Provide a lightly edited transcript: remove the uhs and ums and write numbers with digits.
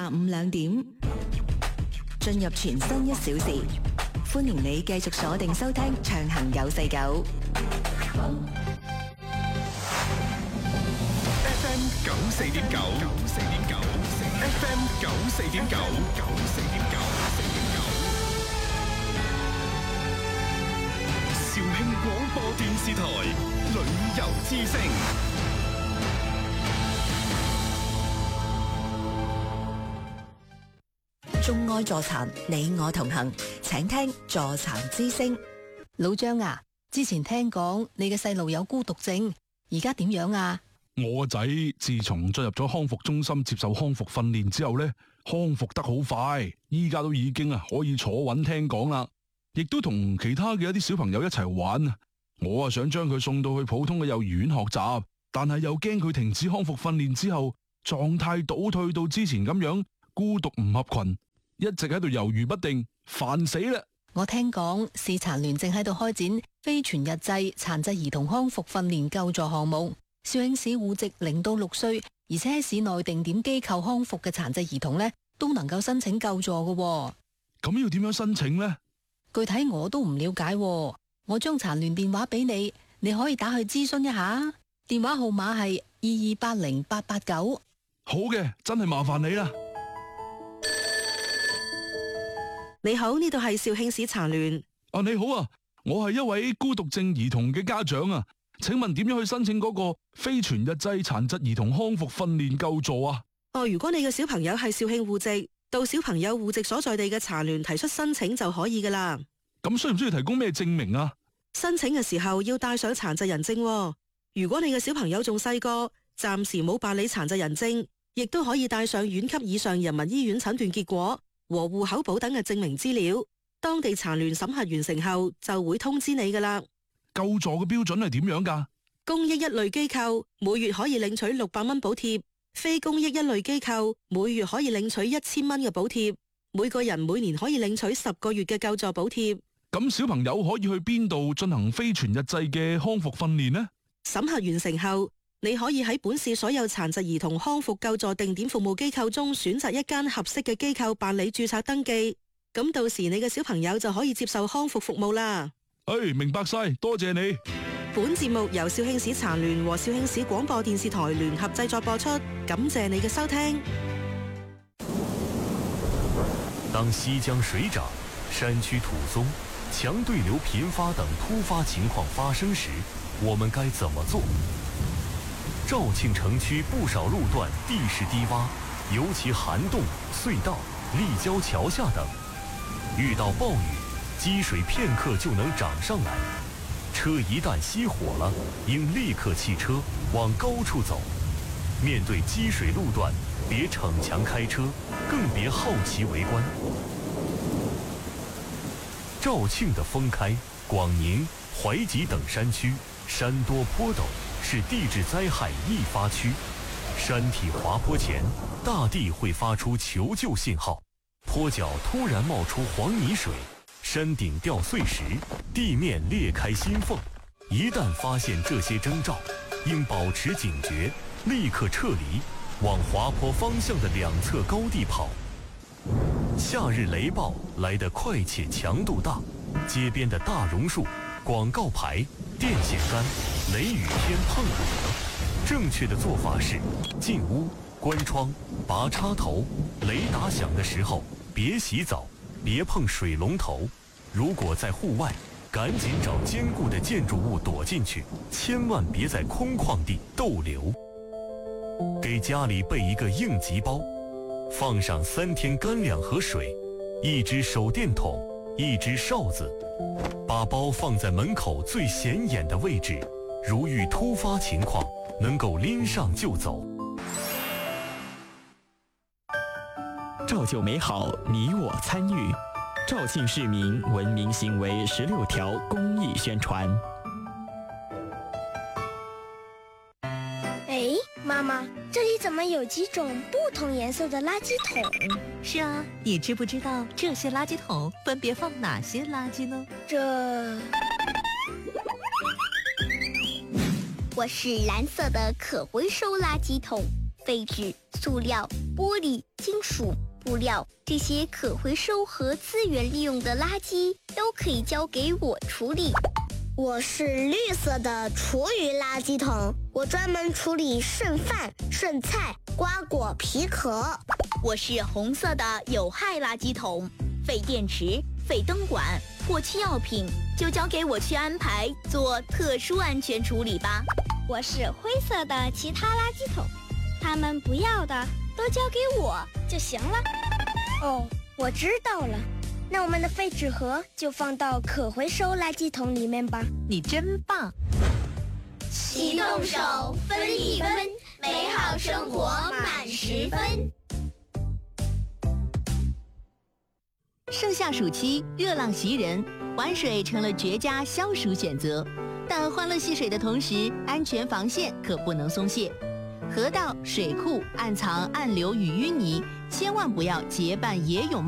午2點，進入全新1小時。歡迎你繼續鎖定收聽暢行949。 FM 94.9 FM 94.9 肇慶廣播電視台旅遊之聲。 眾愛助殘，你我同行，請聽助殘之聲。 老張啊，之前聽講你嘅細路有孤獨症，而家點樣啊？ 我個仔自從進入咗康復中心接受康復訓練之後呢，康復得好快，依家都已經可以坐穩聽講啦，亦都同其他嘅一啲小朋友一齊玩。我想將佢送到去普通嘅幼兒園學習，但係又驚佢停止康復訓練之後狀態倒退到之前咁樣，孤獨唔合群，一直喺度猶豫不定，煩死啦！ 我聽講視殘聯正喺度開展非全日制殘疾兒童康復訓練救助項目，肇慶市戶籍0到6歲，而且喺市內定點機構康復嘅殘疾兒童呢，都能夠申請救助嘅。 咁要點樣申請呢？ 具體我都唔了解，我將殘聯電話俾你，你可以打去諮詢一下，電話號碼係22808889。 好嘅，真係麻煩你啦。 你好，呢度係肇慶市殘聯。 你好啊，我係一位孤獨症兒童嘅家長啊，請問點樣去申請嗰個非全日制殘疾兒童康復訓練救助啊？ 如果你嘅小朋友係肇慶戶籍，到小朋友戶籍所在地嘅殘聯提出申請就可以噶啦。 咁需唔需要提供咩證明啊？ 申請嘅時候要帶上殘疾人證。如果你嘅小朋友仲細個，暫時冇辦理殘疾人證，亦都可以帶上縣級以上人民醫院診斷結果和戶口簿等嘅證明資料。當地殘聯審核完成後就會通知你噶啦。 救助嘅標準係點樣噶？ 公益一類機構每月可以領取600蚊補貼，非公益一類機構每月可以領取1000蚊嘅補貼，每個人每年可以領取10個月嘅救助補貼。 咁小朋友可以去邊度進行非全日制嘅康復訓練呢？ 審核完成後，你可以喺本市所有殘疾兒童康復救助定點服務機構中選擇一間合適嘅機構辦理註冊登記，咁到時你嘅小朋友就可以接受康復服務啦。 明白晒，多謝你。 本節目由肇慶市殘聯和肇慶市廣播電視台聯合製作播出，感謝你嘅收聽。 當西江水漲、山區土鬆、強對流頻發等突發情況發生時，我們該怎麼做？肇慶城區不少路段地勢低洼，尤其涵洞、隧道、立交橋下等，遇到暴雨，積水片刻就能漲上來。車一旦熄火了，應立刻棄車，往高處走。面對積水路段，別逞強開車，更別好奇圍觀。肇慶的封開、廣寧、懷集等山區，山多坡陡，是地質災害易發區。山體滑坡前，大地會發出求救信號，坡腳突然冒出黃泥水，山頂掉碎石，地面裂開心縫。一旦發現這些徵兆，應保持警覺，立刻撤離，往滑坡方向的兩側高地跑。夏日雷暴來得快且強度大，街邊的大榕樹、廣告牌、電線桿、雷雨天碰果。正確的做法是進屋、關窗、拔插頭。雷打響的時候，別洗澡，別碰水龍頭。如果在戶外，趕緊找堅固的建築物躲進去，千萬別在空曠地逗留。給家裡備一個應急包，放上3天乾糧和水，1隻手電筒，1隻哨子，把包放在門口最顯眼的位置，如遇突發情況，能夠拎上就走。 造就美好，你我參與。肇慶市民文明行為16條公益宣傳。 哎，媽媽，這裡怎麼有幾種不同顏色的垃圾桶？ 是啊，你知不知道這些垃圾桶分別放哪些垃圾呢？ 我是藍色的可回收垃圾桶， 废纸、塑料、玻璃、金属、布料这些可回收和资源利用的垃圾都可以交给我处理。 我是绿色的厨余垃圾桶，我专门处理剩饭、剩菜、瓜果皮壳。 我是红色的有害垃圾桶，废电池、废灯管、过期药品就交给我去安排做特殊安全处理吧。 我是灰色的其他垃圾桶，他们不要的都交给我就行了。哦，我知道了，那我们的废纸盒就放到可回收垃圾桶里面吧。 你真棒！ 齐动手，分一分，美好生活满10分。 盛夏暑期，热浪袭人，玩水成了绝佳消暑选择。但欢乐戏水的同时，安全防线可不能松懈。河道、水库暗藏暗流与淤泥，千万不要结伴野泳。